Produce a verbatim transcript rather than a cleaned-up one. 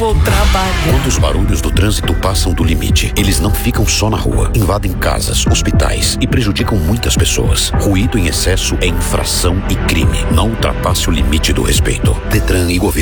vou trabalhar. Quando os barulhos do trânsito passam do limite, eles não ficam só na rua. Invadem casas, hospitais e prejudicam muitas pessoas. Ruído em excesso é infração e crime. Não ultrapasse o limite do respeito. Detran e governo